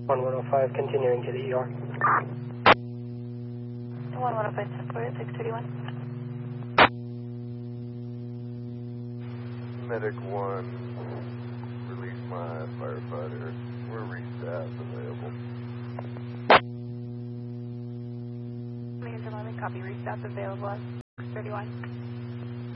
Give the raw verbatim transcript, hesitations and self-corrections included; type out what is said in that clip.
one one oh five, continuing to the E R. one one oh five, support six thirty-one. Medic one, release my firefighter. We're restaff available. Major eleven, copy, restaff available at six thirty-one.